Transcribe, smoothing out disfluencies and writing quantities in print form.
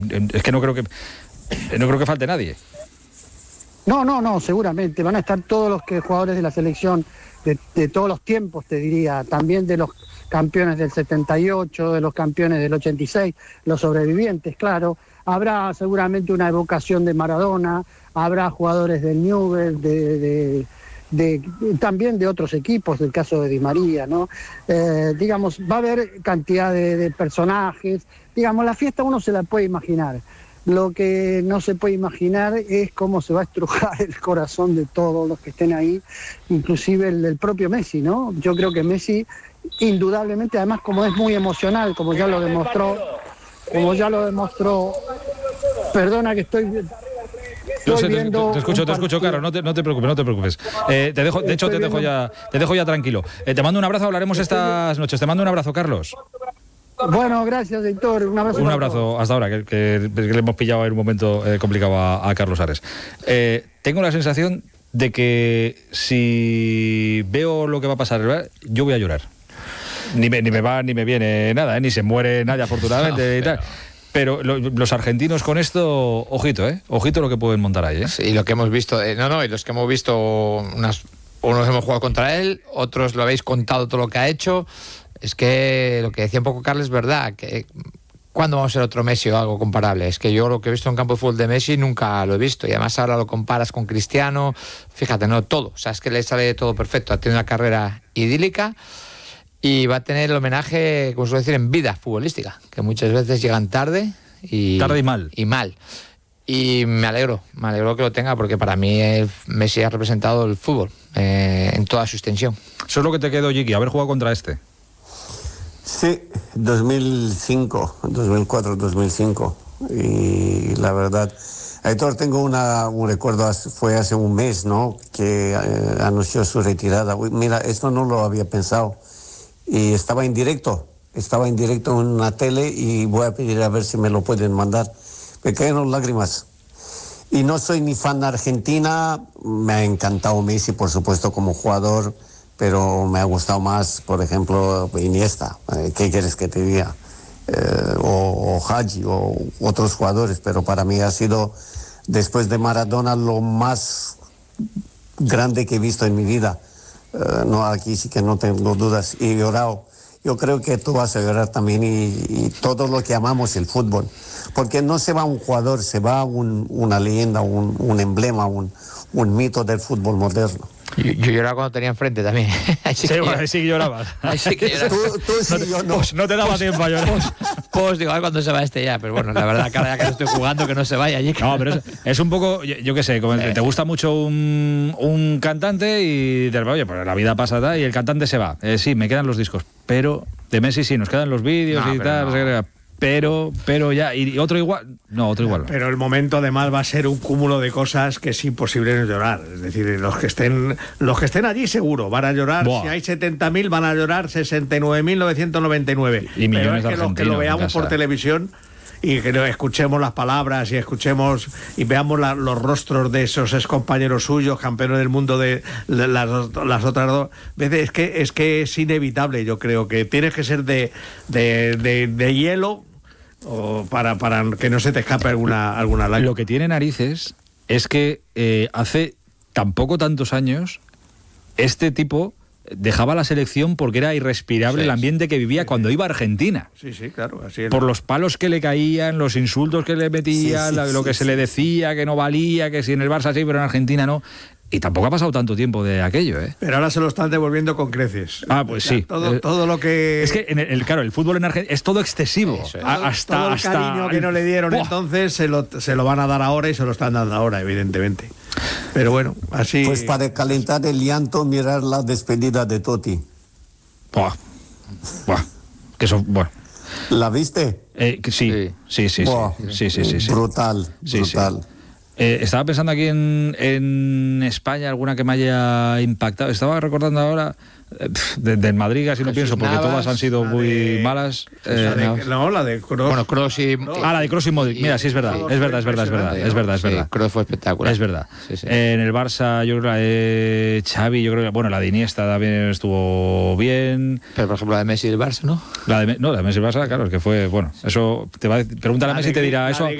Es que no creo que falte nadie. No, seguramente. Van a estar todos los jugadores de la selección de todos los tiempos, te diría. También de los campeones del 78, de los campeones del 86, los sobrevivientes, claro. Habrá seguramente una evocación de Maradona, habrá jugadores del Newell's, también de otros equipos, del caso de Di María, ¿no? Digamos, va a haber cantidad de personajes. Digamos, la fiesta uno se la puede imaginar. Lo que no se puede imaginar es cómo se va a estrujar el corazón de todos los que estén ahí, inclusive el del propio Messi, ¿no? Yo creo que Messi, indudablemente, además como es muy emocional, como ya lo demostró, perdona que estoy viendo... Te escucho, Carlos, no te preocupes. Te dejo ya tranquilo. Te mando un abrazo, hablaremos estas noches. Te mando un abrazo, Carlos. Bueno, gracias, Héctor. Un abrazo hasta ahora, que le hemos pillado en un momento complicado a Carlos Ares. Tengo la sensación de que si veo lo que va a pasar, ¿verdad? Yo voy a llorar. Ni me va ni me viene nada, ni se muere nadie, afortunadamente, y tal. Pero los argentinos con esto, ojito lo que pueden montar ahí, ¿eh? Sí, lo que hemos visto, y los que hemos visto, unos hemos jugado contra él, otros lo habéis contado todo lo que ha hecho. Es que lo que decía un poco Carlos es verdad, que ¿cuándo vamos a ser otro Messi o algo comparable? Es que yo lo que he visto en campo de fútbol de Messi nunca lo he visto, y además ahora lo comparas con Cristiano, fíjate, no todo, o sea, es que le sale todo perfecto, ha tenido una carrera idílica y va a tener el homenaje, como suele decir, en vida futbolística, que muchas veces llegan tarde y mal. Y me alegro que lo tenga, porque para mí Messi ha representado el fútbol en toda su extensión. Eso es lo que te quedó, Jiki, haber jugado contra este. Sí, 2004, 2005. Y la verdad, Héctor, tengo un recuerdo, fue hace un mes, ¿no? Que anunció su retirada. Mira, esto no lo había pensado. Y estaba en directo en una tele, y voy a pedir a ver si me lo pueden mandar. Me caen lágrimas. Y no soy ni fan de Argentina, me ha encantado Messi, por supuesto, como jugador, pero me ha gustado más, por ejemplo, Iniesta, ¿qué quieres que te diga? O Hagi, o otros jugadores, pero para mí ha sido, después de Maradona, lo más grande que he visto en mi vida. No, aquí sí que no tengo dudas, y he llorado. Yo creo que tú vas a llorar también, y todo lo que amamos el fútbol, porque no se va un jugador, se va una leyenda, un emblema, un mito del fútbol moderno. Yo lloraba cuando tenía enfrente también. Sí que llorabas. Tú sí, yo no. No te daba tiempo a llorar. Pues digo, a ver cuándo se va este ya. Pero bueno, la verdad, cada día que estoy jugando, que no se vaya allí. No, pero es un poco, yo qué sé, como te gusta mucho un cantante y te oye, pues la vida pasa y el cantante se va. Sí, me quedan los discos. Pero de Messi sí, nos quedan los vídeos y tal. No. Pero ya, y otro igual. No, otro igual. Pero el momento además va a ser un cúmulo de cosas que es imposible no llorar. Es decir, los que estén allí seguro van a llorar. Buah. Si hay 70.000 van a llorar 69.999. Y millones pero es que los que lo veamos por televisión y que escuchemos las palabras y escuchemos y veamos los rostros de esos excompañeros suyos, campeones del mundo de las otras dos veces, es que es inevitable. Yo creo que tienes que ser de hielo, o para que no se te escape alguna lágrima. Lo que tiene narices es que hace tampoco tantos años este tipo dejaba la selección porque era irrespirable el ambiente que vivía cuando iba a Argentina. Sí, claro, así es. Por los palos que le caían, los insultos que le metían, lo que se le decía, que no valía, que si en el Barça sí, pero en Argentina no. Y tampoco ha pasado tanto tiempo de aquello, ¿eh? Pero ahora se lo están devolviendo con creces. Pues sí. Todo lo que... Es que, el fútbol en Argentina es todo excesivo. Todo el cariño que no le dieron entonces se lo van a dar ahora, y se lo están dando ahora, evidentemente. Pero bueno, así... Pues para calentar el llanto, mirar la despedida de Totti. Buah. Que eso, bueno. ¿La viste? Sí. Brutal. Sí. Estaba pensando aquí en España alguna que me haya impactado. Estaba recordando ahora Del Madrid casi no Jesús pienso, porque Navas, todas han sido muy malas. La de Kroos. Bueno, Kroos y... La de Kroos y Modric. Mira, sí, es verdad. Es verdad. Kroos fue espectacular. Es verdad. Sí, sí. En el Barça, yo creo que Xavi, yo creo que, bueno, la de Iniesta también estuvo bien. Pero, por ejemplo, la de Messi y el Barça, ¿no? La de Messi y el Barça, claro, es que fue, bueno, eso, pregúntale a Messi y te dirá eso.